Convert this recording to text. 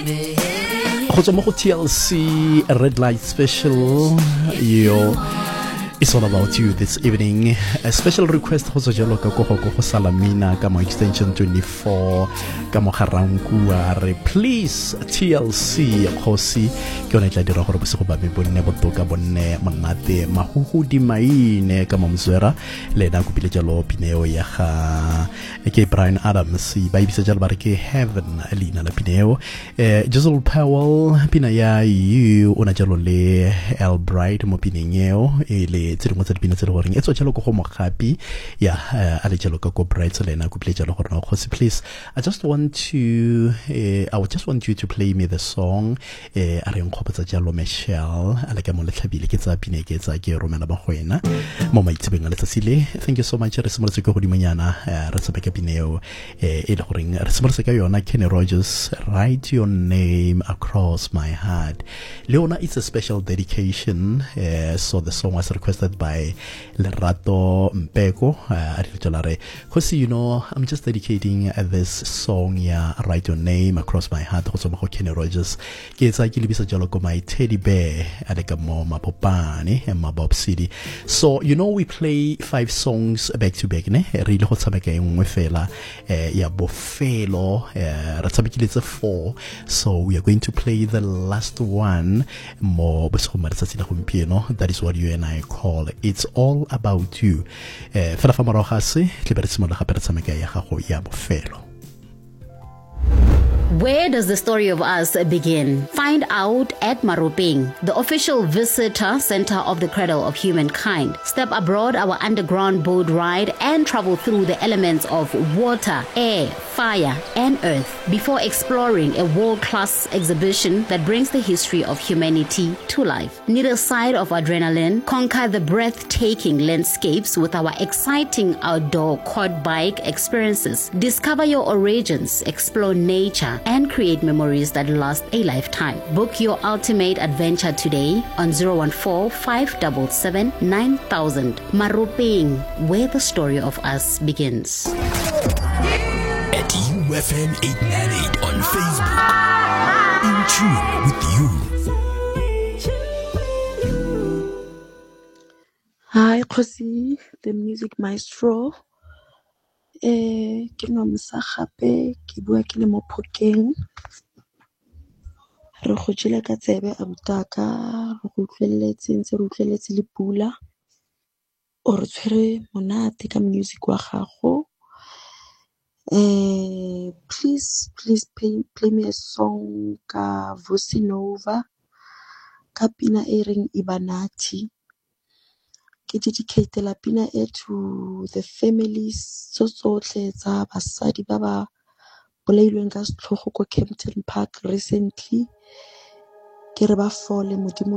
Go tswa mo go TLC Red Light Special. It's all about you this evening. A special request go tswa jalo ka go Salamina ka mo extension 24 ka mo Garanku re please TLC khosi ke ona tla dira gore bosigo ba me bonne botoka bonne monate mahuhudi maine ka mo mzwera le na go pile jalo pineo ya ga ke Brian Adams ba ibisa jalo ba re ke Heaven Alina la pineo Josel Powell pina ya you ona jalo le El Bright mo pinengeo le tsengwe tsa dipina tse le goreng etso jalo go go mogapi ya a le jalo ka go Bright le na go pile jalo gore no khosi please I would just want you to play me the song a re nkgopotsa jalo Michelle a le ka mo le tlhabile ke tsa pina ke tsa ke romela ba go ena mo maitsebeng a letsatsi le thank you so much re simolotse go dimanyana re tsebe ka pineo e le goreng re simolotse ka yona Kenny Rogers Write Your Name Across My Heart Leona it's a special dedication so the song was requested by Lerato Mpeko because you know I'm just dedicating this song Write Your Name Across My Heart go tsoma go Kenny Rogers ke tsa ke lebisa jalo ko my teddy bear ale ka mo mapopane Mabob City so you know we play 5 songs back to back ne re ile go tshameka engwe fela ya bofelo re tshamekile tse 4 so we are going to play the last one mo bosigo matsatsi la gompieno that is what you and I call It's All About You fela fa mara ga se ke be re tsimola gape re tshameka ya gago ya bofelo. Where does the story of us begin? Find out at Maropeng, the official visitor center of the Cradle of Humankind. Step aboard our underground boat ride and travel through the elements of water, air, fire, and earth before exploring a world-class exhibition that brings the history of humanity to life. Need a side of adrenaline? Conquer the breathtaking landscapes with our exciting outdoor quad bike experiences. Discover your origins, explore nature, and create memories that last a lifetime. Book your ultimate adventure today on 014-577-9000. Maropeng, where the story of us begins. At UFM 898 on Facebook. In tune with you. Hi, Khosi, the music maestro. Ke nomsa gape ke bua ke le mo Phokeng re go tshela ka tsebe a butaka re go tlweletse ntse re utlweletse le pula o re tshwere monate ka music wa gago please play me a song ka Vusi Nova ka pina e reng Ibanati ke dedicate la pina e to the families tsotlhe tsa basadi ba ba bolailweng ka setlhogo ko Kempton Park recently ke re ba fole modimo